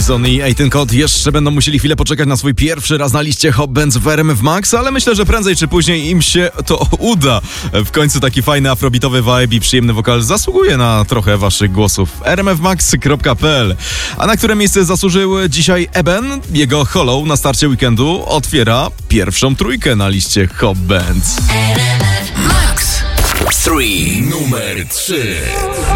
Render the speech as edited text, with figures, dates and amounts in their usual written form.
Season i 18 Code jeszcze będą musieli chwilę poczekać na swój pierwszy raz na liście Hot Bands w RMF Max, ale myślę, że prędzej czy później im się to uda. W końcu taki fajny afrobeatowy vibe i przyjemny wokal zasługuje na trochę waszych głosów. rmfmax.pl. A na które miejsce zasłużył dzisiaj Eben? Jego Hollow na starcie weekendu otwiera pierwszą trójkę na liście Hot Bands. Max 3, numer 3.